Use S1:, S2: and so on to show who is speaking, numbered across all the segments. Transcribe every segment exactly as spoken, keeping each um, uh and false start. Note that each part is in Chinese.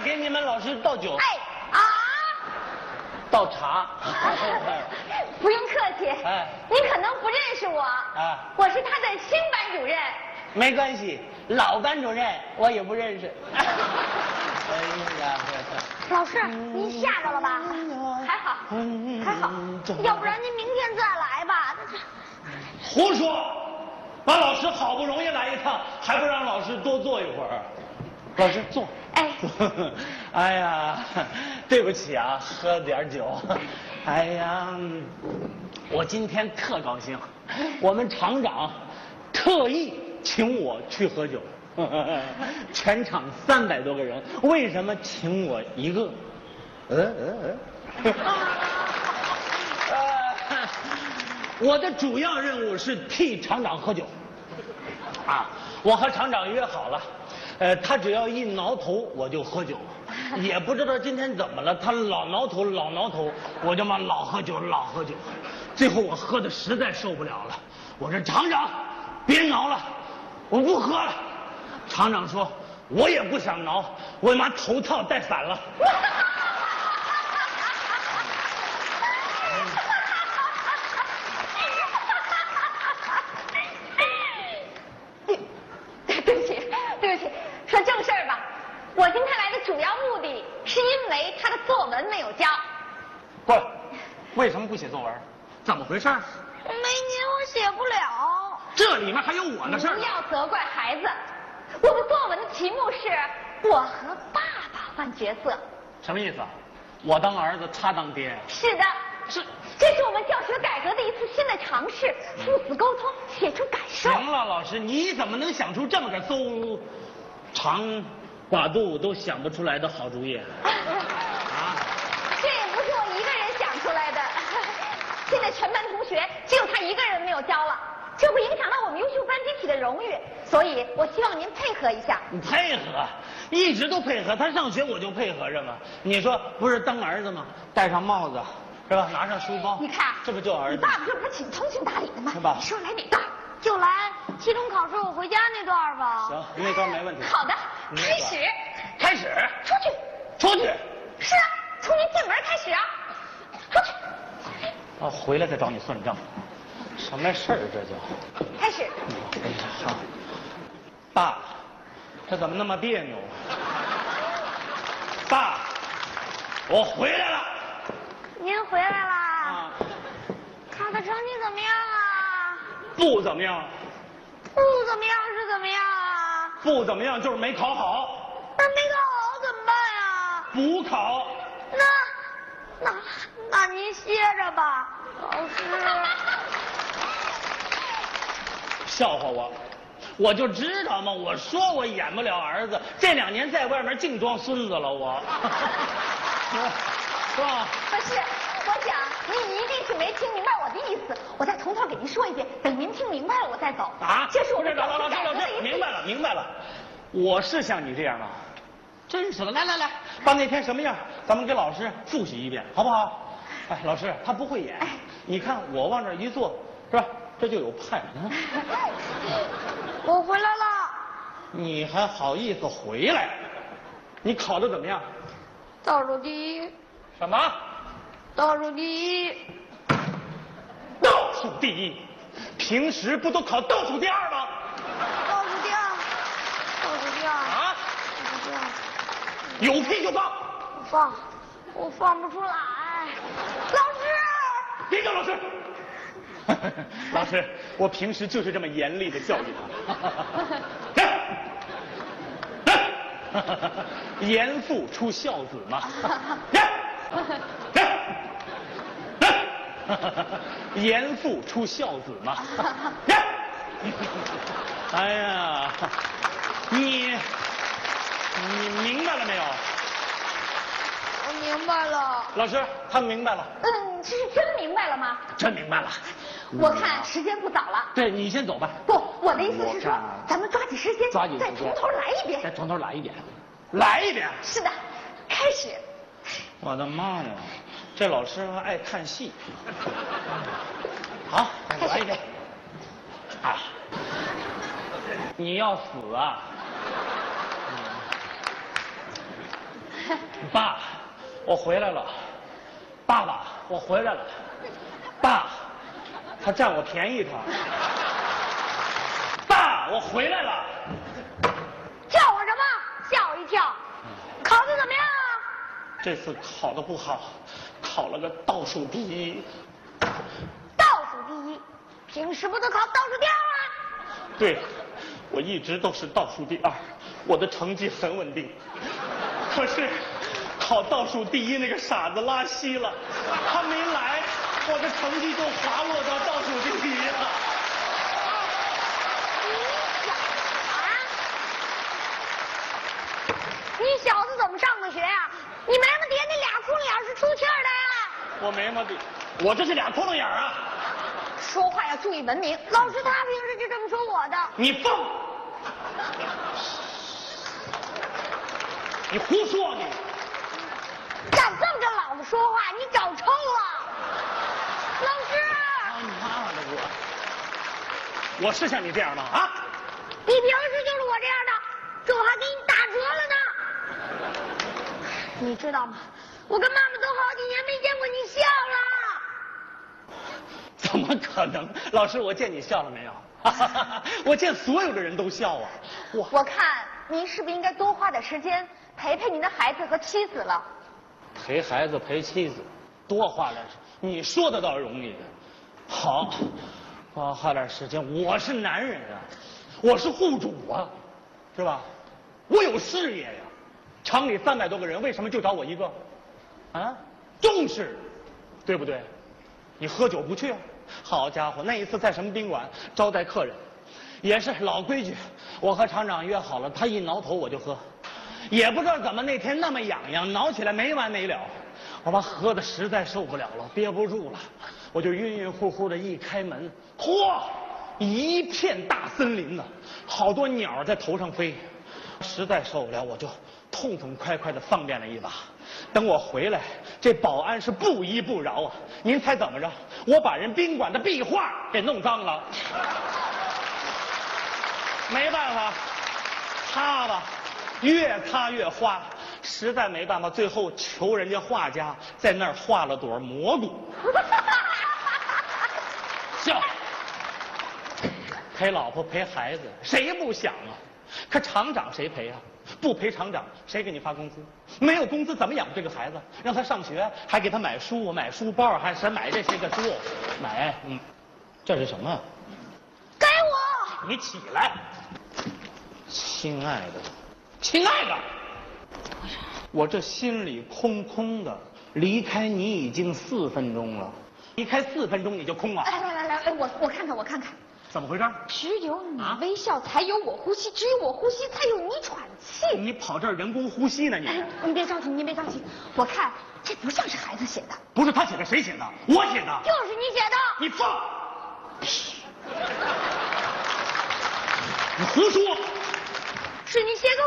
S1: 给你们老师倒酒。
S2: 哎啊！
S1: 倒茶。
S2: 不用客气。
S1: 哎，
S2: 你可能不认识我。
S1: 啊，
S2: 我是他的新班主任。
S1: 没关系，老班主任我也不认识。哎呀，
S2: 老师，您吓着了吧？还好，还好，要不然您明天再来吧。
S1: 胡说！把老师好不容易来一趟，还不让老师多坐一会儿？老师坐。
S2: 哎，
S1: 哎呀，对不起啊，喝点酒。哎呀，我今天特高兴，我们厂长特意请我去喝酒。全场三百多个人，为什么请我一个？嗯嗯嗯。呃，我的主要任务是替厂长喝酒。啊，我和厂长约好了，呃，他只要一挠头我就喝酒，也不知道今天怎么了，他老挠头老挠头，我就嘛老喝酒老喝酒，最后我喝的实在受不了了，我说厂长，别挠了，我不喝了。厂长说：“我也不想挠，我妈头套戴反了。”
S2: 对不起，对不起，说正事儿吧。我今天来的主要目的是因为他的作文没有交。
S1: 不，为什么不写作文？怎么回事？
S2: 没您我写不了。
S1: 这里面还有我的事儿。
S2: 不要责怪孩子。我的作文的题目是我和爸爸换角色。
S1: 什么意思啊？我当儿子，他当爹。
S2: 是的，
S1: 是，
S2: 这是我们教学改革的一次新的尝试，父子沟通，写出感受。
S1: 行了，老师，你怎么能想出这么个邹长寡度都想不出来的好主意？啊？
S2: 这也不是我一个人想出来的，现在全班同学只有他一个人没有交了。这会影响到我们优秀班集体的荣誉，所以我希望您配合一下。
S1: 你配合，一直都配合。他上学我就配合着嘛。你说不是当儿子吗？戴上帽子，是吧？拿上书包，
S2: 你看，
S1: 这不就儿子？
S2: 你爸爸这不是挺通情达理的吗？
S1: 是吧？
S2: 你说来哪段？就来期中考试我回家那段吧。
S1: 行，那段没问题。
S2: 好的，开始。
S1: 开始。
S2: 出去。
S1: 出去。是
S2: 啊，从您进门开始啊。出去。
S1: 啊，回来再找你算账。什么事儿这叫？
S2: 开始。
S1: 哎呀，好，爸，这怎么那么别扭？爸，我回来了。
S2: 您回来啦？
S1: 啊。
S2: 考的成绩怎么样啊？
S1: 不怎么样。
S2: 不怎么样是怎么样啊？
S1: 不怎么样就是没考好。
S2: 那没考好怎么办呀？
S1: 补考。
S2: 那，那，那您歇着吧，老师。
S1: 笑话我，我就知道嘛！我说我演不了儿子，这两年在外面净装孙子了，我。是吧？
S2: 不是，我想您一定是没听明白我的意思，我再从头给您说一遍，等您听明白了我再走。
S1: 啊！
S2: 这是我们
S1: 老老老师老师，明白了明白了，我是像你这样吗？真是的，来来来，把那天什么样，咱们给老师复习一遍，好不好？哎，老师他不会演，哎、你看我往这一坐，是吧？这就有派。
S2: 我回来了。
S1: 你还好意思回来？你考的怎么样？
S2: 倒数第一。
S1: 什么？
S2: 倒数第一。
S1: 倒数第一？平时不都考倒数第二吗？
S2: 倒数第二。倒数第二。
S1: 啊？
S2: 倒数第二。
S1: 有屁就放。
S2: 放，我放不出来。老师。
S1: 别叫老师。老师，我平时就是这么严厉的教育他。严父出孝子嘛。严父出孝子嘛。哎呀，你你明白了没有？
S2: 我明白了。
S1: 老师，他明白了。
S2: 嗯，这是真明白了吗？
S1: 真明白了。
S2: 我看时间不早了。
S1: 对，你先走吧。
S2: 不，我的意思是说，咱们抓紧时间，
S1: 抓紧时间，
S2: 再从头来一遍。
S1: 再从头来一遍，来一遍。
S2: 是的，开始。
S1: 我的妈呀，这老师还爱看戏。好，来一遍。啊，你要死啊！ 爸，我回来了。爸爸，我回来了。爸，他占我便宜他。爸，我回来了。
S2: 叫我什么？吓我一跳。考的怎么样啊？
S1: 这次考的不好，考了个倒数第一。
S2: 倒数第一，平时不都考倒数第二吗？
S1: 对，我一直都是倒数第二，我的成绩很稳定。可是考倒数第一那个傻子拉稀了，他没来，我的成绩就滑落到倒数第一了。
S2: 你小子怎么上的学呀、啊？你没么爹那俩窟窿眼是出气儿的呀？
S1: 我没么的，我这是俩窟窿眼啊！
S2: 说话要注意文明，老师他平时就这么说我的。
S1: 你放！你胡说你！
S2: 敢这么跟老子说话，你找抽啊！老师！
S1: 他妈的我！我是像你这样吗？啊！
S2: 你平时就是我这样的，这我还给你打折了呢。你知道吗？我跟妈妈都好几年没见过你笑了。
S1: 怎么可能？老师，我见你笑了没有？我见所有的人都笑啊！
S2: 我我看您是不是应该多花点时间陪陪您的孩子和妻子了？
S1: 陪孩子陪妻子，多花点时，你说的倒容易。好，多花点时间。我是男人啊，我是户主啊，是吧？我有事业呀。厂里三百多个人，为什么就找我一个？啊，重视，对不对？你喝酒不去啊？好家伙，那一次在什么宾馆招待客人，也是老规矩，我和厂长约好了，他一挠头我就喝，也不知道怎么那天那么痒痒，挠起来没完没了，我把喝的实在受不了了，憋不住了，我就晕晕乎乎的一开门，嚯，一片大森林呢，好多鸟在头上飞，实在受不了，我就痛痛快快的放便了一把。等我回来，这保安是不依不饶啊！您猜怎么着？我把人宾馆的壁画给弄脏了。没办法，擦吧，越擦越花，实在没办法，最后求人家画家在那儿画了朵蘑菇。笑，陪老婆陪孩子，谁不想啊？可厂长谁陪啊？不陪厂长，谁给你发工资？没有工资怎么养这个孩子？让他上学，还给他买书、买书包，还是买这些个书？买，嗯，这是什么？
S2: 给我！
S1: 你起来，亲爱的，亲爱的，我这心里空空的，离开你已经四分钟了，离开四分钟你就空了？
S2: 来来来来，哎，我我看看，我看看。
S1: 怎么回事？
S2: 只有你微笑，才有我呼吸；只有我呼吸，才有你喘气。
S1: 你跑这儿人工呼吸呢？你
S2: 哎，你别着急，您别着急。我看这不像是孩子写的。
S1: 不是他写的，谁写的？我写的。
S2: 就是你写的。
S1: 你放！你胡说！
S2: 是你写给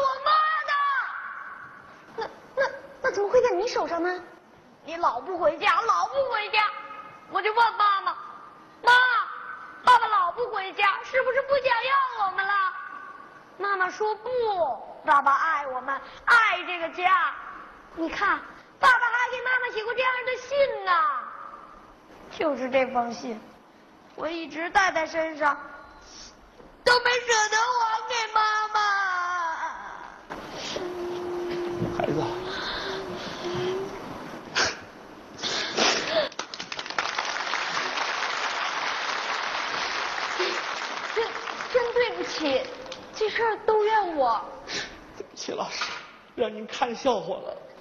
S2: 我妈的。那那那怎么会在你手上呢？你老不回家，老不回家，我就问妈妈，妈。爸爸老不回家，是不是不想要我们了？妈妈说不，爸爸爱我们，爱这个家。你看，爸爸还给妈妈写过这样的信呢。就是这封信，我一直带在身上，都没舍得还给妈妈。
S1: 孩子。
S2: 对不起，这事儿都怨我。
S1: 对不起，老师，让您看笑话了。